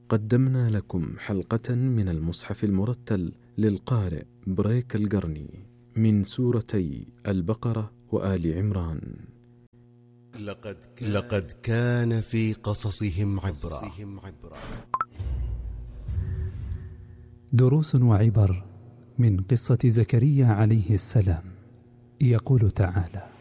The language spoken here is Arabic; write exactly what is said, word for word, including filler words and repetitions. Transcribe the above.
قدمنا لكم حلقة من المصحف المرتل للقارئ بريك القرني من سورتي البقرة وآل عمران. لقد كان, لقد كان في قصصهم عبرة. دروس وعبر من قصة زكريا عليه السلام. يقول تعالى: